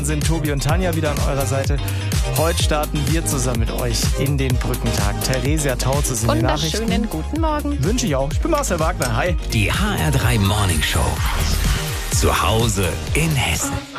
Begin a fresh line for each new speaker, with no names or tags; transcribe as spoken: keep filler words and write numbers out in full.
Sind Tobi und Tanja wieder an eurer Seite. Heute starten wir zusammen mit euch in den Brückentag. Theresia Tauze sind die Nachrichten.
Wunderschönen guten Morgen.
Wünsche ich auch. Ich bin Marcel Wagner. Hi.
Die H R drei Morning Show. Zu Hause in Hessen.